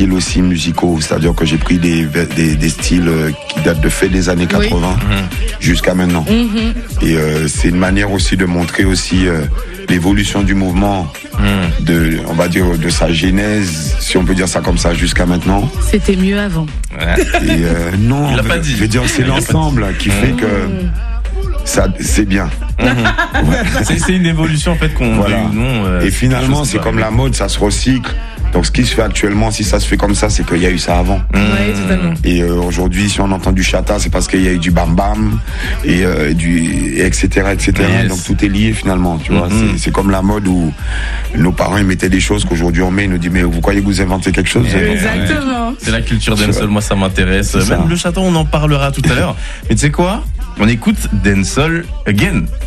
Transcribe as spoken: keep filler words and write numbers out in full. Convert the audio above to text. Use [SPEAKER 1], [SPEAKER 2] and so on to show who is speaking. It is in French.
[SPEAKER 1] styles aussi musicaux, c'est-à-dire que j'ai pris des, des, des styles qui datent de fait des années quatre-vingts oui. jusqu'à maintenant. Mm-hmm. Et euh, c'est une manière aussi de montrer aussi euh, l'évolution du mouvement, mm. de, on va dire, de sa genèse, si on peut dire ça comme ça, jusqu'à maintenant.
[SPEAKER 2] C'était mieux avant.
[SPEAKER 1] Et euh, non,
[SPEAKER 3] il l'a pas dit.
[SPEAKER 1] Je veux dire, c'est l'ensemble qui fait mm. que ça, c'est bien.
[SPEAKER 3] Mmh. Ouais. C'est, c'est une évolution en fait qu'on
[SPEAKER 1] voilà.
[SPEAKER 3] veut ou non. Euh,
[SPEAKER 1] et finalement, c'est comme la mode, ça se recycle. Donc ce qui se fait actuellement, si ça se fait comme ça, c'est qu'il y a eu ça avant.
[SPEAKER 2] Mmh. Oui, totalement.
[SPEAKER 1] Et euh, aujourd'hui, si on entend du chata, c'est parce qu'il y a eu du bam bam et euh, du et etc etc. Yes. Donc tout est lié finalement. Tu mmh. vois, c'est, c'est comme la mode où nos parents ils mettaient des choses qu'aujourd'hui on met, ils nous disent mais vous croyez que vous inventez quelque chose?
[SPEAKER 2] Exactement.
[SPEAKER 3] Ouais. C'est la culture dancehall, moi ça m'intéresse. Même ça. Le chata, on en parlera tout à l'heure. Mais tu sais quoi? On écoute Dancehall Again.